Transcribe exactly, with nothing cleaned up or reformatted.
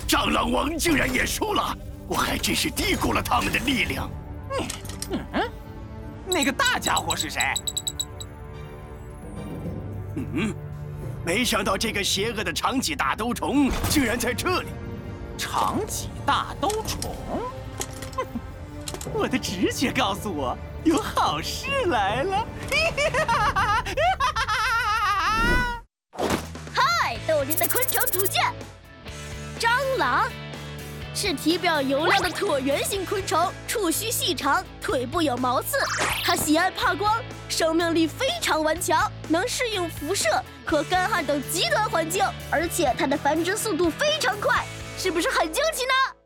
蟑螂王竟然也输了，我还真是低估了他们的力量。 嗯嗯，那个大家伙是谁？ 嗯，没想到这个邪恶的长脊大兜虫竟然在这里。 长脊大兜虫，我的直觉告诉我，有好事来了。 嗨，斗灵的昆虫图鉴。蟑螂是体表油亮的椭圆形昆虫，触须细长，腿部有毛刺。它喜爱怕光，生命力非常顽强，能适应辐射和干旱等极端环境，而且它的繁殖速度非常快，是不是很惊奇呢？